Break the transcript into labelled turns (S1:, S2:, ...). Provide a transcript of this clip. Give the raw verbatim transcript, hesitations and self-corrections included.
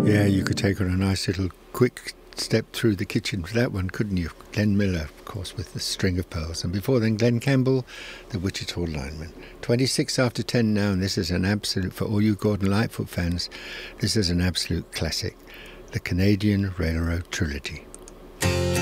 S1: Yeah, you could take on a nice little quick step through the kitchen for that one, couldn't you? Glenn Miller, of course, with The String of Pearls. And before then, Glenn Campbell, The Wichita Lineman. twenty-six after ten now, and this is an absolute, for all you Gordon Lightfoot fans, this is an absolute classic. The Canadian Railroad Trilogy.